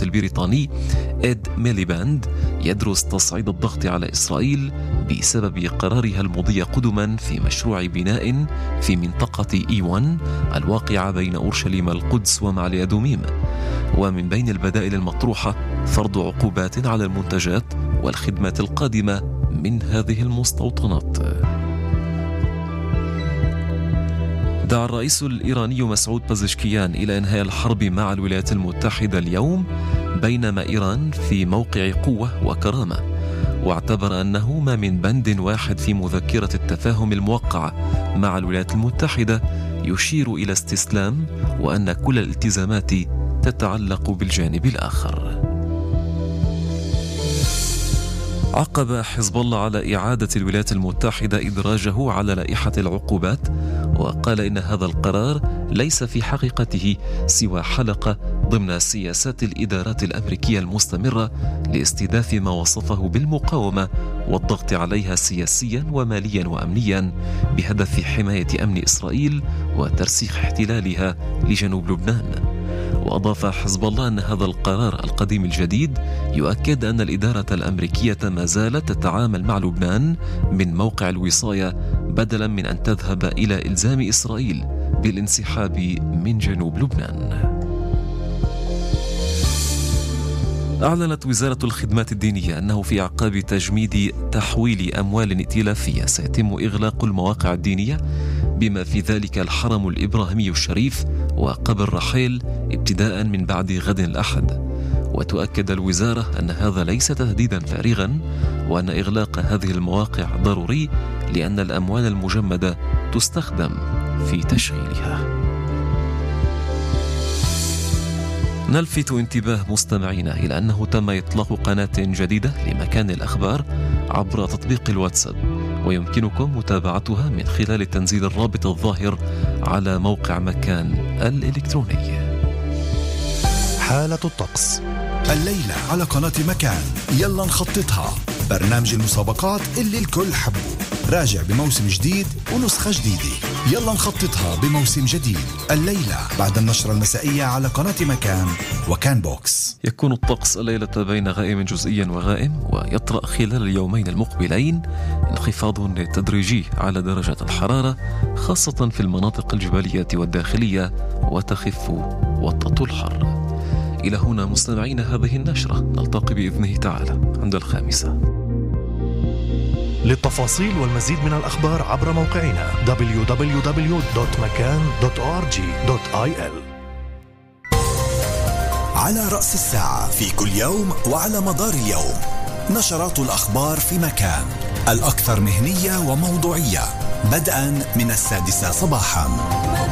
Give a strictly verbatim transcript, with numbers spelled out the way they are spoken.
البريطاني إد ميليباند يدرس تصعيد الضغط على إسرائيل بسبب قرارها المضي قدما في مشروع بناء في منطقة إي واحد الواقعة بين أورشليم القدس ومعلي أدوميم. ومن بين البدائل المطروحة فرض عقوبات على المنتجات والخدمات القادمة من هذه المستوطنات. دعا الرئيس الإيراني مسعود بازشكيان إلى إنهاء الحرب مع الولايات المتحدة اليوم، بينما إيران في موقع قوة وكرامة، واعتبر أنه ما من بند واحد في مذكرة التفاهم الموقعة مع الولايات المتحدة يشير إلى استسلام، وأن كل الالتزامات تتعلق بالجانب الآخر. عقب حزب الله على إعادة الولايات المتحدة إدراجه على لائحة العقوبات، وقال إن هذا القرار ليس في حقيقته سوى حلقة ضمن سياسات الإدارات الأمريكية المستمرة لاستهداف ما وصفه بالمقاومة والضغط عليها سياسيا وماليا وأمنيا بهدف حماية أمن إسرائيل وترسيخ احتلالها لجنوب لبنان. وأضاف حزب الله أن هذا القرار القديم الجديد يؤكد أن الإدارة الأمريكية ما زالت تتعامل مع لبنان من موقع الوصاية بدلا من أن تذهب إلى إلزام إسرائيل بالانسحاب من جنوب لبنان. أعلنت وزارة الخدمات الدينية أنه في أعقاب تجميد تحويل أموال ائتلافية سيتم إغلاق المواقع الدينية بما في ذلك الحرم الإبراهيمي الشريف وقبر رحيل ابتداء من بعد غد الأحد. وتؤكد الوزارة أن هذا ليس تهديدا فارغا، وأن إغلاق هذه المواقع ضروري لأن الأموال المجمدة تستخدم في تشغيلها. نلفت انتباه مستمعينا إلى أنه تم إطلاق قناة جديدة لمكان الأخبار عبر تطبيق الواتساب، ويمكنكم متابعتها من خلال تنزيل الرابط الظاهر على موقع مكان الإلكتروني. حالة الطقس الليلة على قناة مكان. يلا نخططها، برنامج المسابقات اللي الكل حبه، راجع بموسم جديد ونسخة جديدة. يلا نخططها بموسم جديد الليلة بعد النشرة المسائية على قناة مكان وكان بوكس. يكون الطقس الليلة بين غائم جزئيا وغائم، ويطرأ خلال اليومين المقبلين انخفاض تدريجي على درجة الحرارة خاصة في المناطق الجبلية والداخلية، وتخف وطأة الحر. إلى هنا مستمعين هذه النشرة، نلتقي بإذنه تعالى عند الخامسة. للتفاصيل والمزيد من الأخبار عبر موقعنا دبليو دبليو دبليو دوت مكان دوت أو آر جي دوت آي إل. على رأس الساعة في كل يوم وعلى مدار اليوم نشرات الأخبار في مكان، الأكثر مهنية وموضوعية، بدءا من السادسة صباحا.